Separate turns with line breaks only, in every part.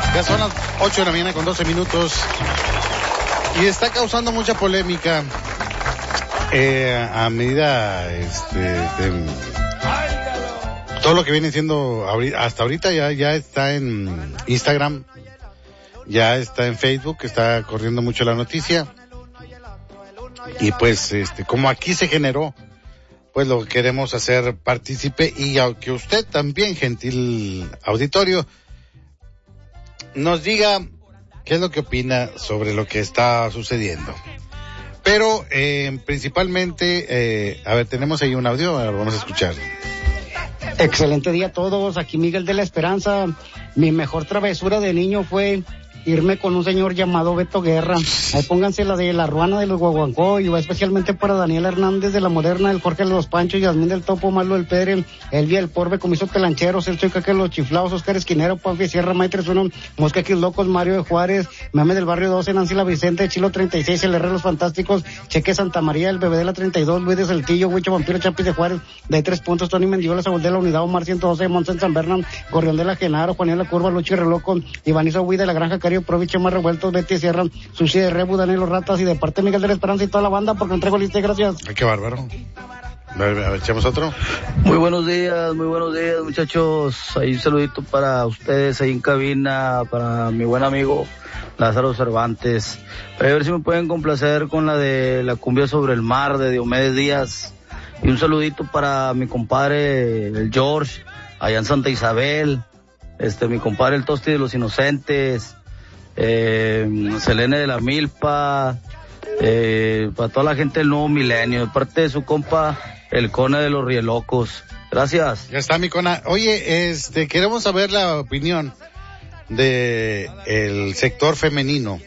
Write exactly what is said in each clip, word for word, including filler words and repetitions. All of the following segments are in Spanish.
Ya son las ocho de la mañana con doce minutos y está causando mucha polémica eh, a medida este, de todo lo que viene siendo hasta ahorita. Ya, ya está en Instagram, ya está en Facebook, está corriendo mucho la noticia y pues este como aquí se generó, pues lo queremos hacer partícipe y aunque usted también, gentil auditorio, nos diga qué es lo que opina sobre lo que está sucediendo. Pero eh, principalmente, eh, a ver, tenemos ahí un audio, a ver, vamos a escuchar.
Excelente día a todos, aquí Miguel de la Esperanza. Mi mejor travesura de niño fue irme con un señor llamado Beto Guerra. Ahí pónganse la de la Ruana de los Guaguancó, y va especialmente para Daniel Hernández de la Moderna, el Jorge de los Panchos, Yasmín del Topo, Malo del Pedre, Elvia del Porbe, Comiso Pelancheros, El Choicaque de los Chiflados, Oscar Esquinero, Panfi Sierra, Maitres uno, Mosquequis Locos, Mario de Juárez, Meme del Barrio doce, Nancy La Vicente, Chilo treinta y seis, El Herrero de los Fantásticos, Cheque Santa María, El Bebé de la treinta y dos, Luis de Saltillo, Huicho Vampiro, Chapis de Juárez, de tres puntos, Tony Mendiola, Saúl de la Unidad, Omar ciento doce, Monsen San Bernard, Gorrión de la Genaro, Juaniel La Curva, Luchi Reloco, Ivanizo Huí de la Granja Cario, Proviche Más Revueltos, Betty Sierra, Sushi de Rebu, Daniel Los Ratas, y de parte de Miguel de la Esperanza y toda la banda, porque entrego lista, gracias.
Ay, qué bárbaro. A ver, a ver, echamos otro.
Muy buenos días, muy buenos días, muchachos. Ahí un saludito para ustedes ahí en cabina, para mi buen amigo Lázaro Cervantes. A ver si me pueden complacer con la de La Cumbia sobre el Mar de Diomedes Díaz. Y un saludito para mi compadre el George, allá en Santa Isabel. Este, mi compadre el Tosti de los Inocentes. Eh, Selene de la Milpa, eh, para toda la gente del Nuevo Milenio, de parte de su compa el Cona de los Rielocos. Gracias.
Ya está, mi Cona. Oye, este, queremos saber la opinión de el sector femenino,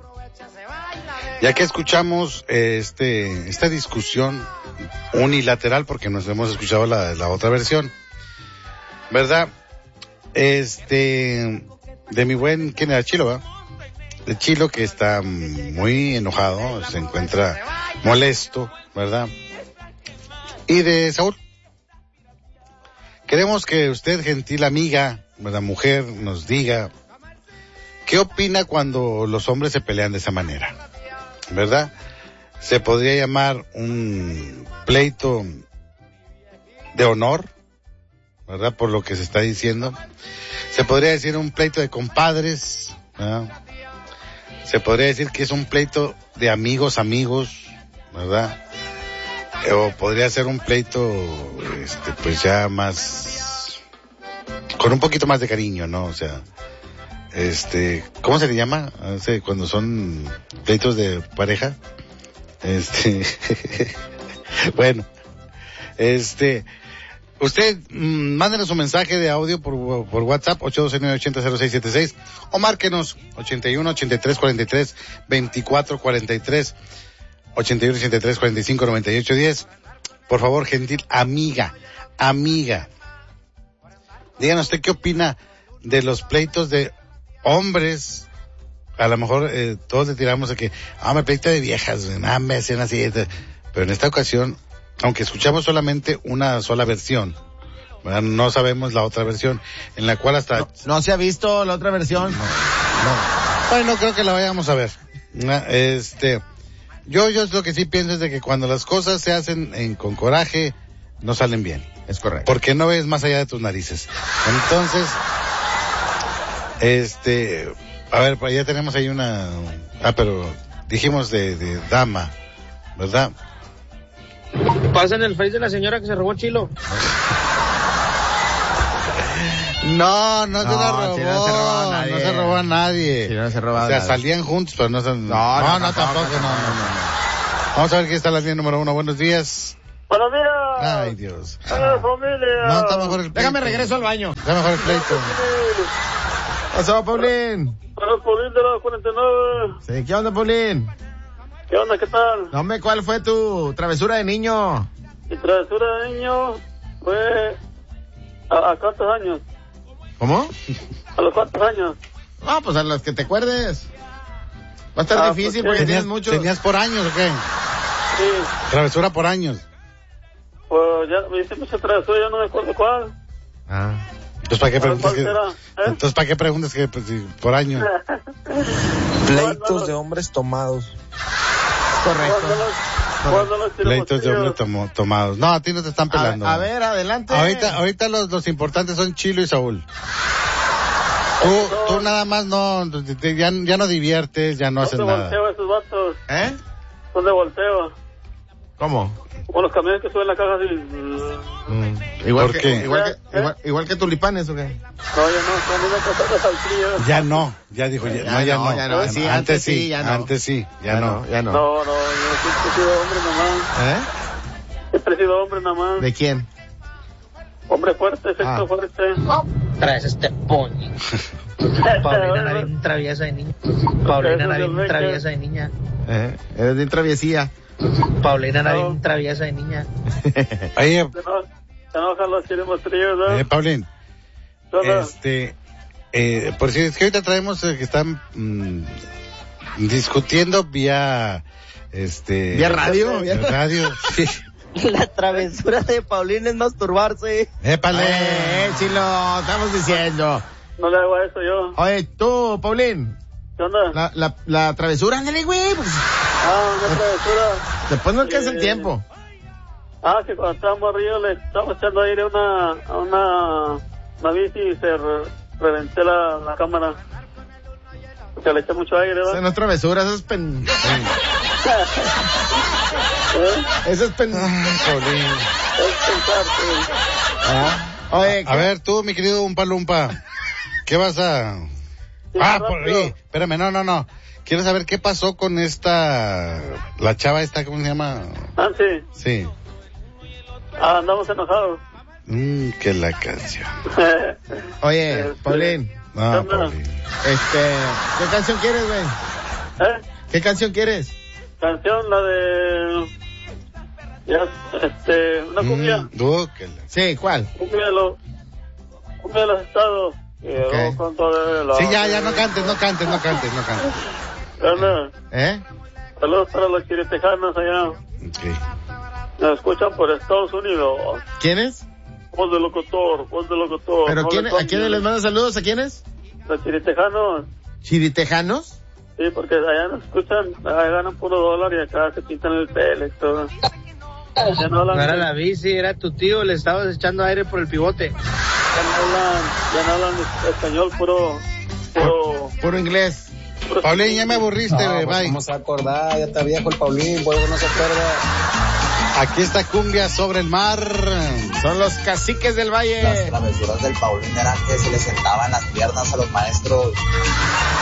ya que escuchamos este esta discusión unilateral, porque nos hemos escuchado la, la otra versión, ¿verdad? Este, de mi buen, ¿quién era? Chilo, ¿verdad? De Chilo, que está muy enojado, se encuentra molesto, ¿verdad? Y de Saúl. Queremos que usted, gentil amiga, ¿verdad? Mujer, nos diga qué opina cuando los hombres se pelean de esa manera, ¿verdad? Se podría llamar un pleito de honor, ¿verdad? Por lo que se está diciendo. Se podría decir un pleito de compadres, ¿verdad? Se podría decir que es un pleito de amigos, amigos, ¿verdad? O podría ser un pleito, este, pues ya más, con un poquito más de cariño, ¿no? O sea, este, ¿cómo se le llama? O sea, cuando son pleitos de pareja. Este, bueno, este, usted, mmm, mándenos un mensaje de audio por, por WhatsApp, ocho dos nueve ocho cero seis siete seis, o márquenos, ochenta y uno, ochenta y tres, cuarenta y tres, veinticuatro, cuarenta y tres, ochenta y uno, ochenta y tres, cuarenta y cinco, noventa y ocho, diez. Por favor, gentil amiga, amiga, díganos usted qué opina de los pleitos de hombres. A lo mejor eh, todos le tiramos a que, ah, me pleito de viejas, ah, me hacen así, pero en esta ocasión, aunque escuchamos solamente una sola versión, ¿verdad? No sabemos la otra versión, en la cual hasta...
No, no se ha visto la otra versión.
No, no. Bueno, no creo que la vayamos a ver. Este, yo, yo lo que sí pienso es de que cuando las cosas se hacen en, con coraje, no salen bien.
Es correcto.
Porque no ves más allá de tus narices. Entonces, este, a ver, ya tenemos ahí una... Ah, pero dijimos de, de dama, ¿verdad?
Pasen el face de la señora que se robó Chilo.
No, no, no se la robó.
Si no se robó a nadie.
No se robó a nadie.
Si no se robó a
O sea,
nadie.
salían juntos, pero no se... No,
No,
no,
no,
no, tampoco, no, no, no. Vamos a ver quién está en la línea número uno. Buenos días.
Buenos días.
Ay, Dios.
Hola, familia.
No, está mejor el pleito.
Déjame regreso al baño.
Está mejor el pleito.
Pasó, Paulín.
Hola, Paulín de la cuarenta y nueve.
Sí, ¿qué onda, Paulín?
¿Qué onda? ¿Qué tal?
No me, ¿cuál fue tu travesura de niño?
Mi travesura de niño fue... ¿A, a cuántos años?
¿Cómo?
¿A los cuántos años?
Ah, pues a las que te acuerdes. Va a estar
Ah,
difícil
pues,
porque
¿Tenías,
tienes muchos.
¿Tenías por años o qué?
Sí.
Travesura por años.
Pues ya me hice mucha travesura, ya no me acuerdo cuál.
Ah.
Entonces, ¿para qué preguntas que,
será? ¿Eh?
entonces, ¿para qué preguntas que pues, si, por año?
Pleitos de hombres tomados.
Correcto.
¿Cuándo los
Pleitos de hombres tomo, tomados. No, a ti no te están pelando.
A, a ver, adelante.
Ahorita, ahorita los, los importantes son Chilo y Saúl. Tú, tú nada más no, ya, ya no diviertes, ya no haces
Son de
nada.
volteo esos vatos.
¿Eh?
Son de volteo.
¿Cómo?
Como los camiones que suben la caja así.
Mm. Igual,
¿Por
que,
qué?
igual, que,
¿Eh?
igual, igual que tulipanes, ¿o qué?
No, ya no, son una cosa al frío.
Ya no, ya dijo, ya,
Ya
no, ya
no,
no.
ya no. Sí, antes sí, ya no.
Antes sí, ya, no.
Ya no.
No, no, yo siempre he sido hombre nomás.
¿Eh?
Siempre he sido hombre nomás.
¿De quién?
Hombre fuerte, sexo
Ah.
fuerte.
Traes este poño. Paulina era bien traviesa de niña. Paulina era bien traviesa de niña.
¿Eh? Eres de travesía.
Paulina era
No.
bien traviesa de niña.
Oye,
Se eno- se enojan los chiremos tríos, ¿no?
eh, Paulín,
Solo-
este, eh, por si es que ahorita traemos eh, que están mm, discutiendo vía, este...
¿Vía radio?
vía radio, sí.
La travesura de Paulina es masturbarse.
Épale.
Eh, chilo, estamos diciendo.
No le hago a eso yo.
Oye, tú, Paulín,
¿Qué onda?
la, la, la travesura, ándale, güey, pues,
Ah, una travesura.
después no alcanza el
Eh,
tiempo.
Ah, que cuando estábamos arriba le estábamos echando aire a una, a una, una bici y se re- reventé la, la cámara. Porque le eché mucho aire,
Esa
¿verdad?
no es travesura, eso es pen...
¿Eh?
Eso es pen...
Ay, Paulín.
Es pensar, sí.
Ah. Oye,
A ver, tú, mi querido Umpa Lumpa, ¿qué vas a...?
Sí,
Ah,
rápido.
por ahí, espérame, no, no, no. Quiero saber qué pasó con esta, la chava esta, ¿cómo se llama?
Ah, sí.
Sí.
Ah, andamos enojados.
Mmm, que la canción.
oye,
Este,
Paulín,
No,
¿Qué onda?
Paulín.
este, ¿qué canción quieres, güey?
¿Eh?
¿Qué canción quieres?
Canción, la de... Ya, este, una cumbia.
Mm, du, que la-
Sí, ¿cuál?
Cumbia de los... Cumbia de los estados. Llegó
Ok.
con todo el...
Sí, ya, ya, no cantes, no cantes, no cantes, no cantes.
¿Qué onda?
¿Eh?
Saludos para los chiritejanos allá.
Ok.
Nos escuchan por Estados Unidos.
¿Quién es?
Voz de locutor, voz de locutor.
¿Pero
No
quién,
le
a quiénes
cambien.
les manda saludos? ¿A quiénes?
Los chiritejanos.
¿Chiritejanos?
Sí, porque allá nos escuchan, allá ganan puro dólar y acá se pintan el pelo y todo. Ya no hablan,
No era la bici, era tu tío, le estabas echando aire por el pivote.
ya no hablan, ya no hablan español, puro, puro,
Puro inglés.
puro-
Paulín, ya me aburriste,
No,
güey,
pues,
bye.
¿cómo se va a acordar? Ya está viejo el Paulín, pues no se acuerda.
Aquí está Cumbia sobre el mar.
Son los caciques del valle.
Las travesuras del Paulín eran que se le sentaban las piernas a los maestros.